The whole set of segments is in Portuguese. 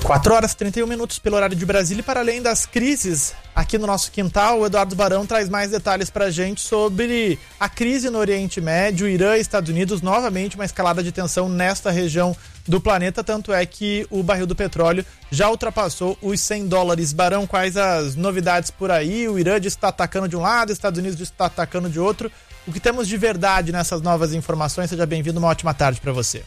4h31 pelo horário de Brasília. E para além das crises aqui no nosso quintal, o Eduardo Barão traz mais detalhes para a gente sobre a crise no Oriente Médio, Irã e Estados Unidos, novamente uma escalada de tensão nesta região do planeta, tanto é que o barril do petróleo já ultrapassou os $100. Barão, quais as novidades por aí? O Irã diz que está atacando de um lado, os Estados Unidos diz que está atacando de outro. O que temos de verdade nessas novas informações? Seja bem-vindo, uma ótima tarde para você.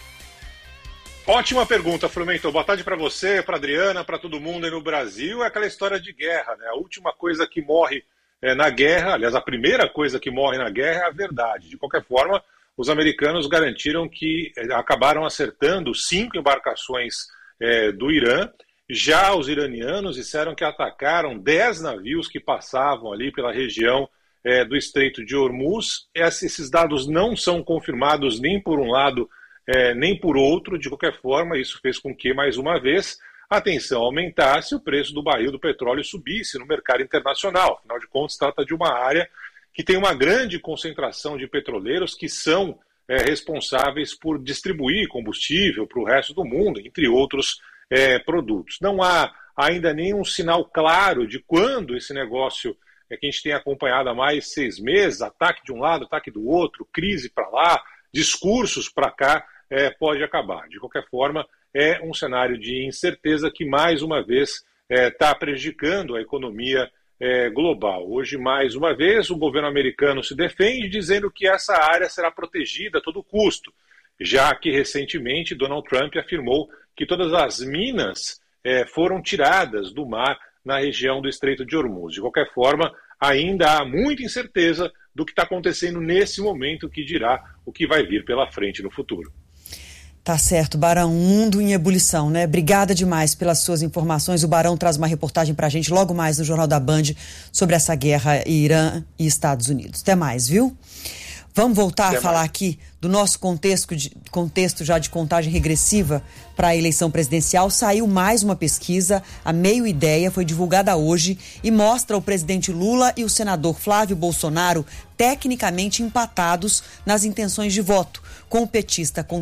Ótima pergunta, Frumento. Boa tarde para você, para Adriana, para todo mundo aí no Brasil. É aquela história de guerra, né? A última coisa que morre na guerra, aliás, a primeira coisa que morre na guerra é a verdade. De qualquer forma, os americanos garantiram que acabaram acertando 5 embarcações do Irã. Já os iranianos disseram que atacaram 10 navios que passavam ali pela região do Estreito de Hormuz. Esses dados não são confirmados nem por um lado nem por outro. De qualquer forma, isso fez com que, mais uma vez, a tensão aumentasse e o preço do barril do petróleo subisse no mercado internacional. Afinal de contas, trata de uma área que tem uma grande concentração de petroleiros que são responsáveis por distribuir combustível para o resto do mundo, entre outros produtos. Não há ainda nenhum sinal claro de quando esse negócio que a gente tem acompanhado há mais 6 meses, ataque de um lado, ataque do outro, crise para lá, discursos para cá, pode acabar. De qualquer forma, é um cenário de incerteza que, mais uma vez, está prejudicando a economia global. Hoje, mais uma vez, o governo americano se defende dizendo que essa área será protegida a todo custo, já que, recentemente, Donald Trump afirmou que todas as minas foram tiradas do mar na região do Estreito de Hormuz. De qualquer forma, ainda há muita incerteza do que está acontecendo nesse momento, que dirá o que vai vir pela frente no futuro. Tá certo, Barão, um mundo em ebulição, né? Obrigada demais pelas suas informações. O Barão traz uma reportagem pra gente logo mais no Jornal da Band sobre essa guerra Irã e Estados Unidos. Até mais, viu? Vamos voltar a falar aqui do nosso contexto já de contagem regressiva para a eleição presidencial. Saiu mais uma pesquisa, a Meio Ideia, foi divulgada hoje e mostra o presidente Lula e o senador Flávio Bolsonaro tecnicamente empatados nas intenções de voto, com o petista com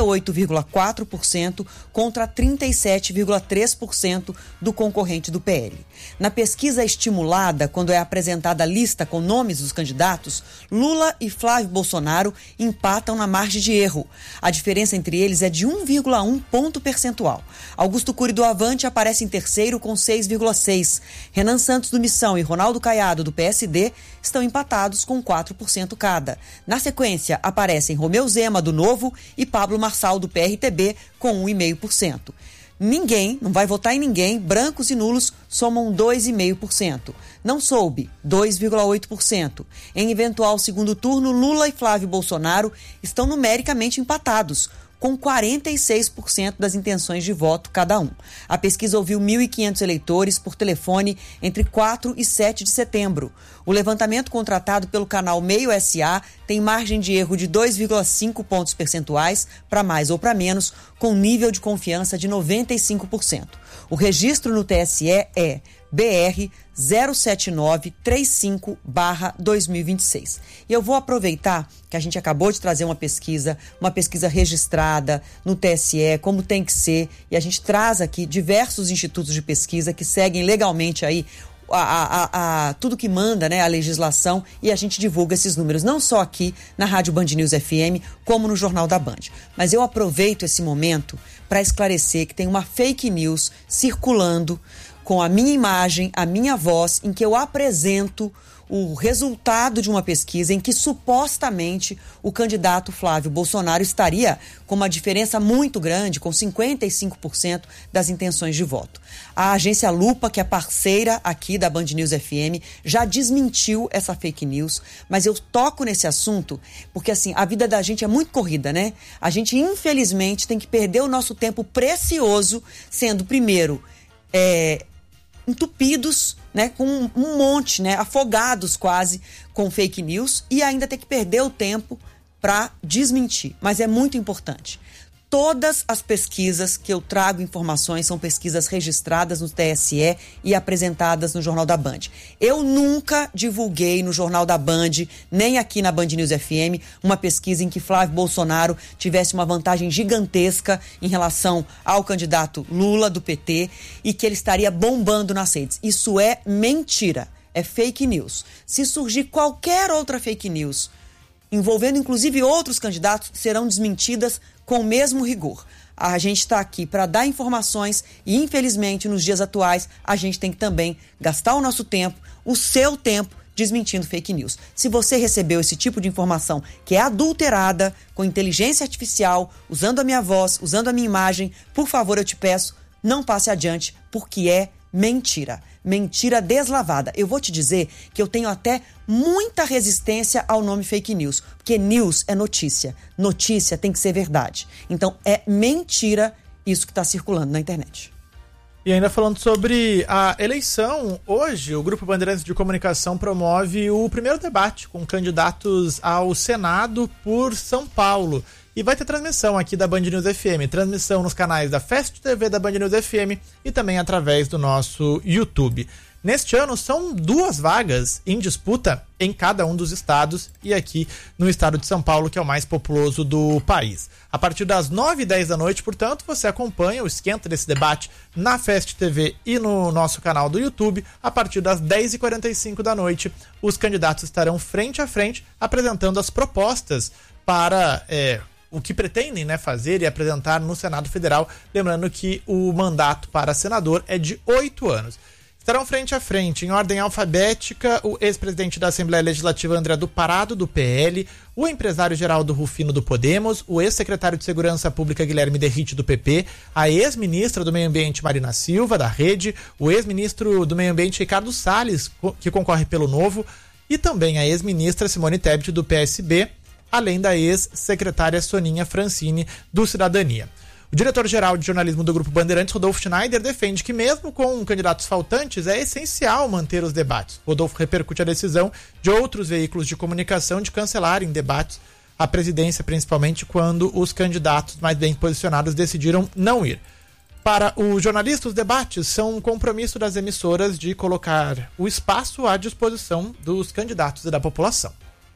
38,4% contra 37,3% do concorrente do PL. Na pesquisa estimulada, quando é apresentada a lista com nomes dos candidatos, Lula e Flávio Bolsonaro empatam na margem de erro. A diferença entre eles é de 1,1 ponto percentual. Augusto Cury do Avante aparece em terceiro com 6,6%. Renan Santos do Missão e Ronaldo Caiado do PSD estão empatados com 4% cada. Na sequência, aparecem Romeu Zema do Novo e Pablo Marçal do PRTB com 1,5%. Ninguém, não vai votar em ninguém, brancos e nulos somam 2,5%. Não soube, 2,8%. Em eventual segundo turno, Lula e Flávio Bolsonaro estão numericamente empatados, com 46% das intenções de voto cada um. A pesquisa ouviu 1.500 eleitores por telefone entre 4 e 7 de setembro. O levantamento contratado pelo canal Meio SA tem margem de erro de 2,5 pontos percentuais para mais ou para menos, com nível de confiança de 95%. O registro no TSE é BR 07935/2026. E eu vou aproveitar que a gente acabou de trazer uma pesquisa registrada no TSE, como tem que ser, e a gente traz aqui diversos institutos de pesquisa que seguem legalmente aí tudo que manda, né, a legislação, e a gente divulga esses números, não só aqui na Rádio Band News FM, como no Jornal da Band. Mas eu aproveito esse momento para esclarecer que tem uma fake news circulando com a minha imagem, a minha voz, em que eu apresento o resultado de uma pesquisa em que supostamente o candidato Flávio Bolsonaro estaria com uma diferença muito grande, com 55% das intenções de voto. A agência Lupa, que é parceira aqui da Band News FM, já desmentiu essa fake news, mas eu toco nesse assunto porque, assim, a vida da gente é muito corrida, né? A gente, infelizmente, tem que perder o nosso tempo precioso sendo, primeiro, entupidos, né, com um monte, né, afogados quase com fake news, e ainda ter que perder o tempo para desmentir. Mas é muito importante. Todas as pesquisas que eu trago informações são pesquisas registradas no TSE e apresentadas no Jornal da Band. Eu nunca divulguei no Jornal da Band, nem aqui na Band News FM, uma pesquisa em que Flávio Bolsonaro tivesse uma vantagem gigantesca em relação ao candidato Lula do PT e que ele estaria bombando nas redes. Isso é mentira, é fake news. Se surgir qualquer outra fake news, envolvendo inclusive outros candidatos, serão desmentidas com o mesmo rigor. A gente está aqui para dar informações e, infelizmente, nos dias atuais, a gente tem que também gastar o nosso tempo, o seu tempo, desmentindo fake news. Se você recebeu esse tipo de informação que é adulterada, com inteligência artificial, usando a minha voz, usando a minha imagem, por favor, eu te peço, não passe adiante, porque é mentira. Mentira deslavada. Eu vou te dizer que eu tenho até muita resistência ao nome fake news, porque news é notícia. Notícia tem que ser verdade. Então é mentira isso que está circulando na internet. E ainda falando sobre a eleição, hoje o Grupo Bandeirantes de Comunicação promove o primeiro debate com candidatos ao Senado por São Paulo. E vai ter transmissão aqui da Band News FM, transmissão nos canais da Fast TV da Band News FM e também através do nosso YouTube. Neste ano são 2 vagas em disputa em cada um dos estados e aqui no estado de São Paulo, que é o mais populoso do país. A partir das 9h10 da noite, portanto, você acompanha o esquenta desse debate na Fast TV e no nosso canal do YouTube. A partir das 10h45 da noite, os candidatos estarão frente a frente apresentando as propostas para o que pretendem, fazer e apresentar no Senado Federal. Lembrando que o mandato para senador é de 8 anos. Estarão frente a frente, em ordem alfabética, o ex-presidente da Assembleia Legislativa André do Parado, do PL, o empresário Geraldo Rufino, do Podemos, o ex-secretário de Segurança Pública Guilherme Derrite, do PP, a ex-ministra do Meio Ambiente Marina Silva, da Rede, o ex-ministro do Meio Ambiente Ricardo Salles, que concorre pelo Novo, e também a ex-ministra Simone Tebet, do PSB, além da ex-secretária Soninha Francini, do Cidadania. O diretor-geral de jornalismo do Grupo Bandeirantes, Rodolfo Schneider, defende que mesmo com candidatos faltantes é essencial manter os debates. Rodolfo repercute a decisão de outros veículos de comunicação de cancelarem debates, a presidência principalmente, quando os candidatos mais bem posicionados decidiram não ir. Para o jornalista, os debates são um compromisso das emissoras de colocar o espaço à disposição dos candidatos e da população.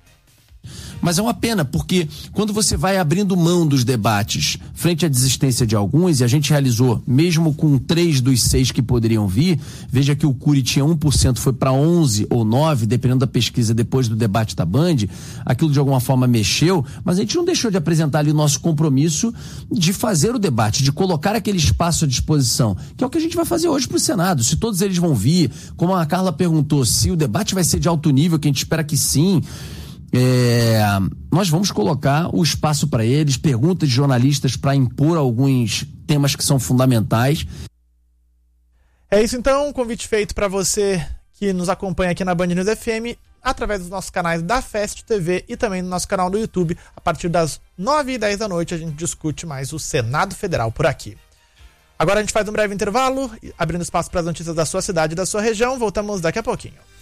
Mas é uma pena, porque quando você vai abrindo mão dos debates frente à desistência de alguns, e a gente realizou, mesmo com 3 dos 6 que poderiam vir, veja que o Cury tinha 1%, foi para 11 ou 9, dependendo da pesquisa depois do debate da Band, aquilo de alguma forma mexeu, mas a gente não deixou de apresentar ali o nosso compromisso de fazer o debate, de colocar aquele espaço à disposição, que é o que a gente vai fazer hoje para o Senado. Se todos eles vão vir, como a Carla perguntou, se o debate vai ser de alto nível, que a gente espera que sim, nós vamos colocar o espaço para eles, perguntas de jornalistas para impor alguns temas que são fundamentais. É isso então, um convite feito para você que nos acompanha aqui na Band News FM, através dos nossos canais da Fast TV e também no nosso canal do YouTube. A partir das 9h10 da noite a gente discute mais o Senado Federal por aqui. Agora a gente faz um breve intervalo, abrindo espaço para as notícias da sua cidade e da sua região. Voltamos daqui a pouquinho.